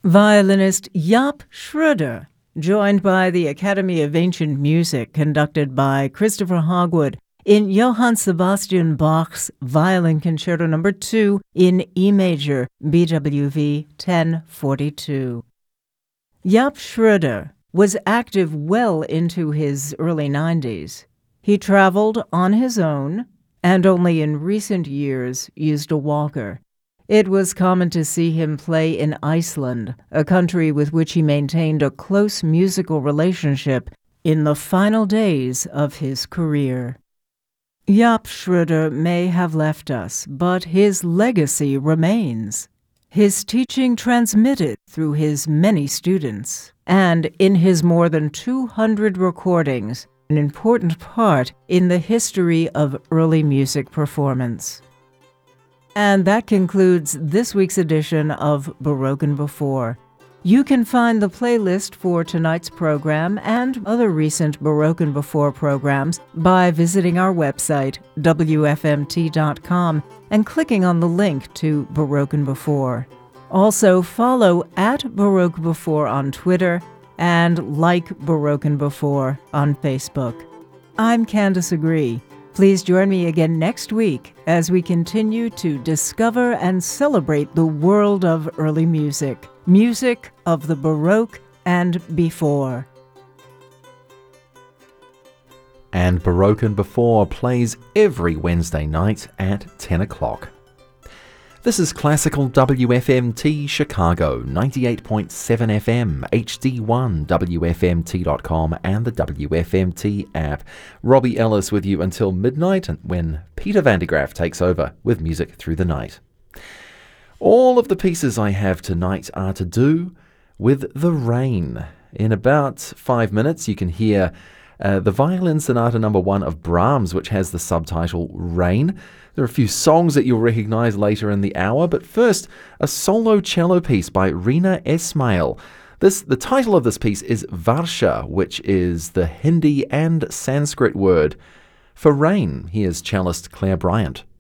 Violinist Jaap Schroeder, joined by the Academy of Ancient Music conducted by Christopher Hogwood in Johann Sebastian Bach's Violin Concerto No. 2 in E major, BWV 1042. Jaap Schroeder was active well into his early 90s. He traveled on his own and only in recent years used a walker. It was common to see him play in Iceland, a country with which he maintained a close musical relationship in the final days of his career. Jaap Schroeder may have left us, but his legacy remains. His teaching transmitted through his many students, and in his more than 200 recordings, an important part in the history of early music performance. And that concludes this week's edition of Baroque Before. You can find the playlist for tonight's program and other recent Baroque Before programs by visiting our website, wfmt.com, and clicking on the link to Baroque Before. Also, follow @Baroque Before on Twitter and like Baroque Before on Facebook. I'm Candice Agree. Please join me again next week as we continue to discover and celebrate the world of early music, music of the Baroque and before. And Baroque Before plays every Wednesday night at 10 o'clock. This is Classical WFMT Chicago, 98.7 FM, HD1, WFMT.com, and the WFMT app. Robbie Ellis with you until midnight, when Peter Van de Graaff takes over with music through the night. All of the pieces I have tonight are to do with the rain. In about 5 minutes, you can hear the Violin Sonata No. 1 of Brahms, which has the subtitle Rain. There are a few songs that you'll recognize later in the hour, but first, a solo cello piece by Rina Esmail. The title of this piece is Varsha, which is the Hindi and Sanskrit word for rain. Here's cellist Claire Bryant.